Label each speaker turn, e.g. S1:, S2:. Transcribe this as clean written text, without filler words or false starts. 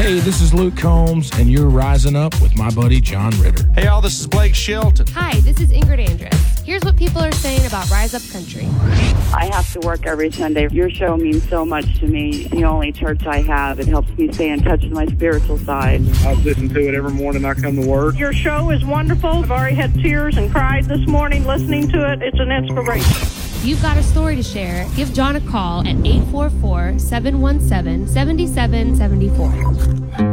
S1: Hey, this is Luke Combs, and you're rising up with my buddy John Ritter.
S2: Hey, all, this is Blake Shelton.
S3: Hi, this is Ingrid Andress. Here's what people are saying about Rise Up Country.
S4: I have to work every Sunday. Your show means so much to me. It's the only church I have. It helps me stay in touch with my spiritual side.
S5: I listen to it every morning I come to work.
S6: Your show is wonderful. I've already had tears and cried this morning listening to it. It's an inspiration.
S3: If you've got a story to share, give John a call at 844-717-7774.